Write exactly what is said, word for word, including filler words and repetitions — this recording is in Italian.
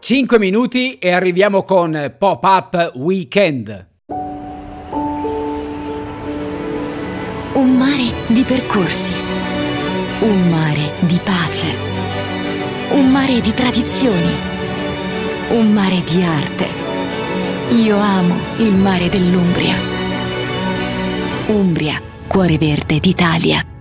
cinque minuti e arriviamo con Pop-Up Weekend. Un mare di percorsi, un mare di pace, un mare di tradizioni, un mare di arte. Io amo il mare dell'Umbria. Umbria, cuore verde d'Italia.